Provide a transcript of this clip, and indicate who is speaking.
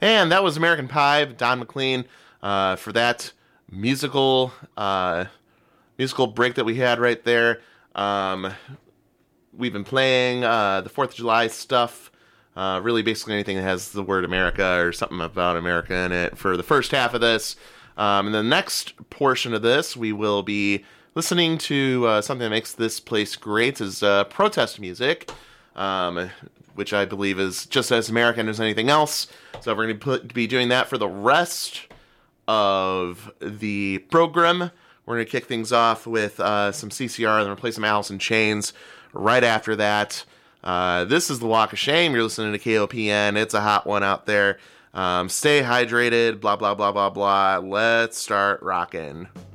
Speaker 1: And that was American Pie, Don McLean, for that musical break that we had right there. We've been playing the 4th of July stuff, really basically anything that has the word America or something about America in it for the first half of this. And the next portion of this, we will be listening to something that makes this place great, is protest music, which I believe is just as American as anything else. So we're going to be doing that for the rest of the program. We're going to kick things off with some CCR, then we'll play some Alice in Chains right after that. This is The Walk of Shame. You're listening to KOPN. It's a hot one out there. Stay hydrated, blah, blah, blah, blah, blah. Let's start rocking.